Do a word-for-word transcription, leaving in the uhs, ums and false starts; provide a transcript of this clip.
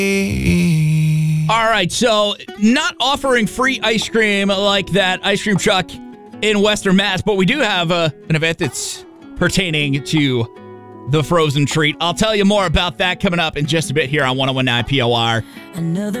All right, so not offering free ice cream like that ice cream truck in Western Mass, but we do have uh, an event that's pertaining to the frozen treat. I'll tell you more about that coming up in just a bit here on one oh one point nine P O R. Another